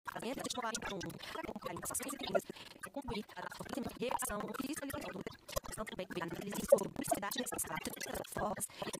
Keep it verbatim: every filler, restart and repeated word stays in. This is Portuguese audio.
fazenda de morar para acompanhar essas coisas e cumprir a fortalecimento de reação, fiscalização, também cuidar da análise sobre publicidade necessária de formas